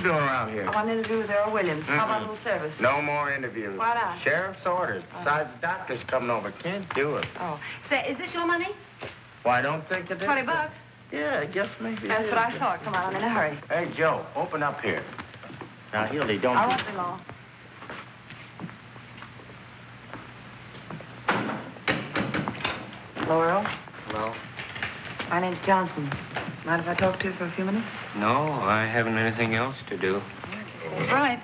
doing around here? I want to interview with Earl Williams. How about a little service? No more interviews. Why not? Sheriff's orders. Besides, the doctor's coming over. Can't do it. Oh. Say, is this your money? Well, I don't think it is. $20. Yeah, I guess maybe. That's what I thought. Come on, I'm in a hurry. Hey, Joe, open up here. Now, Hildy, don't. I won't be long. Hello, Earl. Hello? My name's Johnson. Mind if I talk to you for a few minutes? No, I haven't anything else to do. That's right.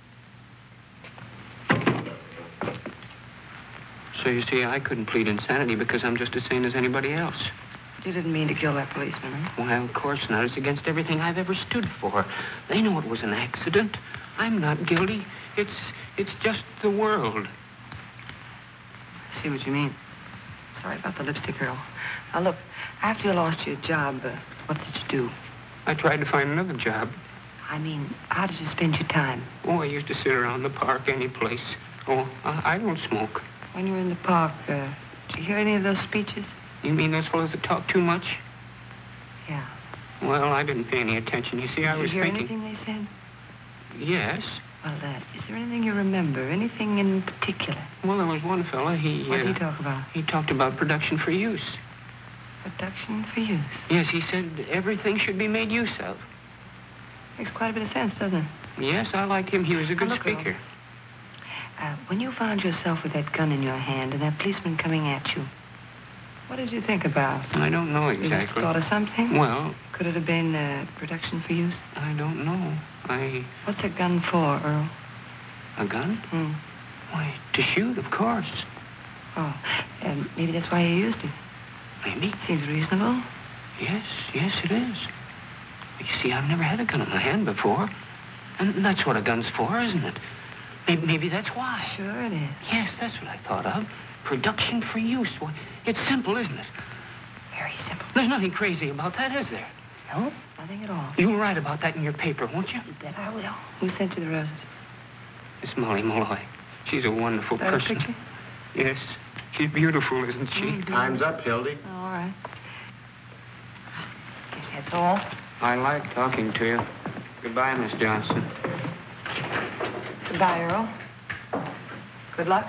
So you see, I couldn't plead insanity because I'm just as sane as anybody else. You didn't mean to kill that policeman, huh? Well, of course not. It's against everything I've ever stood for. They know it was an accident. I'm not guilty. It's just the world. I see what you mean. Sorry about the lipstick, Earl. Now, look, after you lost your job, what did you do? I tried to find another job. I mean, how did you spend your time? Oh, I used to sit around the park any place. Oh, I don't smoke. When you were in the park, did you hear any of those speeches? You mean those fellows that talk too much? Yeah. Well, I didn't pay any attention. You see, I was Did you hear thinking... anything they said? Yes. Well, is there anything you remember? Anything in particular? Well, there was one fella, What did he talk about? He talked about production for use. Production for use. Yes, he said everything should be made use of. Makes quite a bit of sense, doesn't it? Yes, I liked him. He was a good Look, Earl. speaker. When you found yourself with that gun in your hand and that policeman coming at you, what did you think about? I don't know You just exactly. thought of something? Well, Could it have been production for use? I don't know. What's a gun for, Earl? A gun? Hmm. Why, to shoot, of course. Oh, maybe that's why you used it. Maybe. Seems reasonable. Yes, it is. You see, I've never had a gun in my hand before. And that's what a gun's for, isn't it? Maybe that's why. Sure it is. Yes, that's what I thought of. Production for use. Well, it's simple, isn't it? Very simple. There's nothing crazy about that, is there? No, nothing at all. You'll write about that in your paper, won't you? You bet I will. Who sent you the roses? It's Molly Malloy. She's a wonderful Is that a person. picture? Yes. She's beautiful, isn't she? Mhm. Time's up, Hildy. Oh, all right. Guess that's all. I like talking to you. Goodbye, Miss Johnson. Goodbye, Earl. Good luck.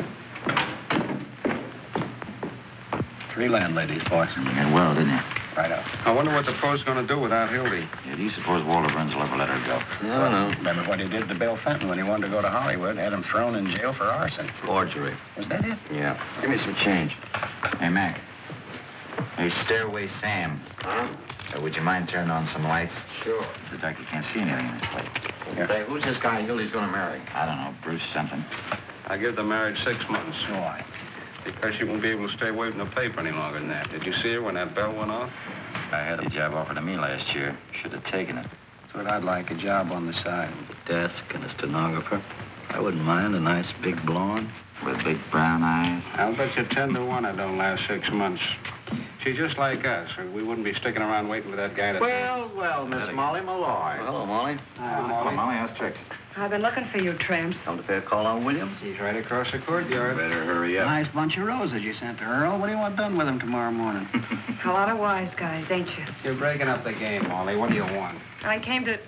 3 landladies, boy. Did well, didn't you? Right up. I wonder what the post's going to do without Hildy. Yeah, do you suppose Walter Burns will ever let her go? I don't know. Remember what he did to Bill Fenton when he wanted to go to Hollywood? Had him thrown in jail for arson. Forgery. Was that it? Yeah. Give me some change. Hey, Mac. Hey, Stairway Sam. Huh? Would you mind turning on some lights? Sure. The doctor can't see anything in this place. Hey, who's this guy Hildy's going to marry? I don't know, Bruce something. I give the marriage 6 months. Why? Because she won't be able to stay away from the paper any longer than that. Did you see her when that bell went off? I had a job offered to me last year. Should have taken it. That's what I'd like, a job on the side. Desk and a stenographer. I wouldn't mind a nice big blonde with big brown eyes. I'll bet you 10 to 1 it don't last 6 months. She's just like us, or we wouldn't be sticking around waiting for that guy to... Well, Miss Molly Malloy. Hello, Molly. Hi, Molly. Molly, how's tricks? I've been looking for you, tramps. Come to pay a call on Williams? He's right across the courtyard. Better hurry up. Nice bunch of roses you sent to Earl. What do you want done with them tomorrow morning? A lot of wise guys, ain't you? You're breaking up the game, Molly. What do you want? I came to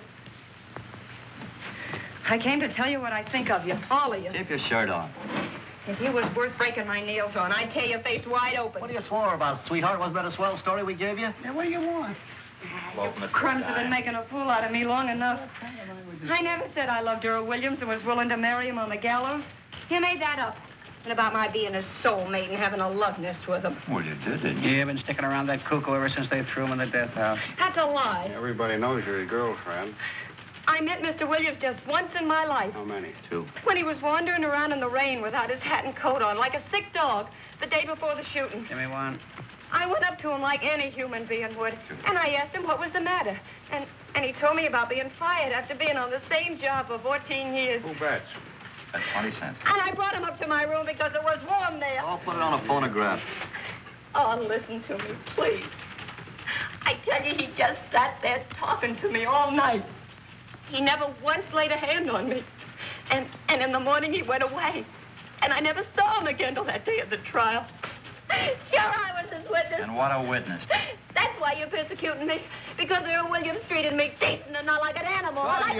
tell you what I think of you, all of you. Keep your shirt on. If you was worth breaking my nails on, I'd tear your face wide open. What are you swore about, sweetheart? Wasn't that a swell story we gave you? Yeah, what do you want? Crumbs have been making a fool out of me long enough. I never said I loved Earl Williams and was willing to marry him on the gallows. You made that up. And about my being his soulmate and having a love nest with him. Well, you did, didn't you? You've been sticking around that cuckoo ever since they threw him in the death house. That's a lie. Everybody knows you're his girlfriend. I met Mr. Williams just once in my life. How many? 2. When he was wandering around in the rain without his hat and coat on, like a sick dog, the day before the shooting. Give me one. I went up to him like any human being would, and I asked him what was the matter. And he told me about being fired after being on the same job for 14 years. Who bets? At 20 cents. And I brought him up to my room because it was warm there. I'll put it on a phonograph. Oh, listen to me, please. I tell you, he just sat there talking to me all night. He never once laid a hand on me. And in the morning, he went away. And I never saw him again till that day of the trial. Sure, I was his witness. And what a witness. That's why you're persecuting me. Because Earl Williams treated me decent and not like an animal. Well, And I